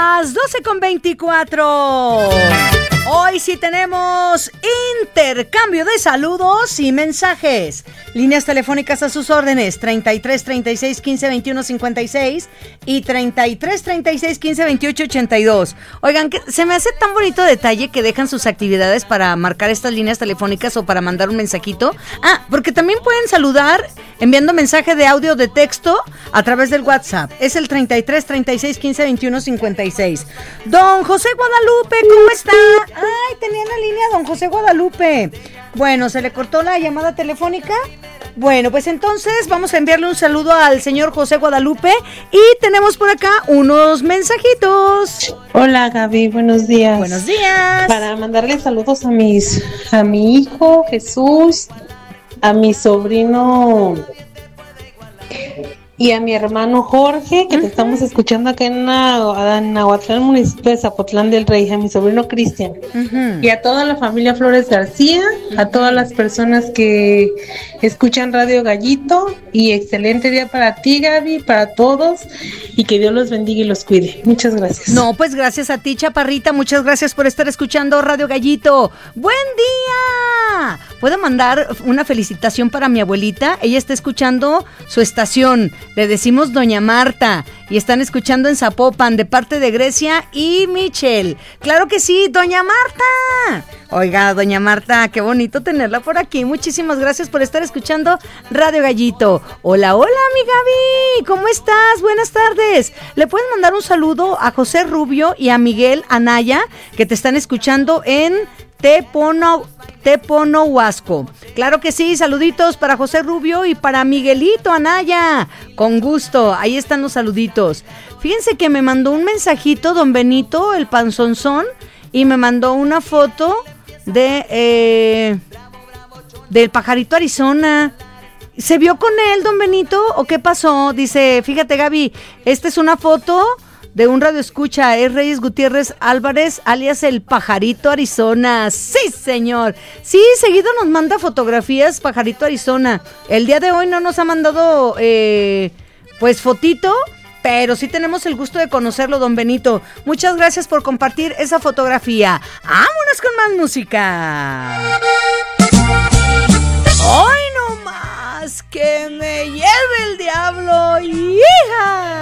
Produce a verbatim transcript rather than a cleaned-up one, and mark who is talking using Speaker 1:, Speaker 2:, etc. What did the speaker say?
Speaker 1: Las doce con veinticuatro. Hoy sí tenemos intercambio de saludos y mensajes. Líneas telefónicas a sus órdenes, treinta y tres, treinta y seis, quince, veintiuno, cincuenta y seis y treinta y tres, treinta y seis, quince, veintiocho, ochenta y dos. Oigan, que se me hace tan bonito detalle que dejan sus actividades para marcar estas líneas telefónicas o para mandar un mensajito. Ah, porque también pueden saludar enviando mensaje de audio o de texto a través del WhatsApp. Es el treinta y tres, treinta y seis, quince, veintiuno, cincuenta y seis. Don José Guadalupe, ¿cómo está? Ay, tenía en la línea don José Guadalupe. Bueno, ¿se le cortó la llamada telefónica? Bueno, pues entonces vamos a enviarle un saludo al señor José Guadalupe y tenemos por acá unos mensajitos.
Speaker 2: Hola Gaby, buenos días.
Speaker 1: Buenos días.
Speaker 2: Para mandarle saludos a mis, a mi hijo Jesús, a mi sobrino y a mi hermano Jorge, que uh-huh. te estamos escuchando acá en Nahuatlán, municipio de Zapotlán del Rey, a mi sobrino Cristian, uh-huh. y a toda la familia Flores García, uh-huh. a todas las personas que escuchan Radio Gallito, y excelente día para ti, Gaby, para todos, y que Dios los bendiga y los cuide. Muchas gracias.
Speaker 1: No, pues gracias a ti, Chaparrita, muchas gracias por estar escuchando Radio Gallito. ¡Buen día! ¿Puedo mandar una felicitación para mi abuelita? Ella está escuchando su estación. Le decimos Doña Marta y están escuchando en Zapopan de parte de Grecia y Michelle. ¡Claro que sí, Doña Marta! Oiga, Doña Marta, qué bonito tenerla por aquí. Muchísimas gracias por estar escuchando Radio Gallito. Hola, hola, mi Gaby. ¿Cómo estás? Buenas tardes. ¿Le puedes mandar un saludo a José Rubio y a Miguel Anaya, que te están escuchando en Tepono, Teponohuasco? Claro que sí, saluditos para José Rubio y para Miguelito Anaya. Con gusto, ahí están los saluditos. Fíjense que me mandó un mensajito don Benito, el panzonzón, y me mandó una foto de eh, del pajarito Arizona. ¿Se vio con él, don Benito, o qué pasó? Dice, fíjate, Gaby, esta es una foto de un radio escucha, es Reyes Gutiérrez Álvarez, alias el pajarito Arizona. Sí, señor. Sí, seguido nos manda fotografías pajarito Arizona. El día de hoy no nos ha mandado eh, pues fotito, pero sí tenemos el gusto de conocerlo, don Benito. Muchas gracias por compartir esa fotografía. ¡Vámonos con más música! ¡Ay, no más! ¡Que me lleve el diablo! ¡Hija!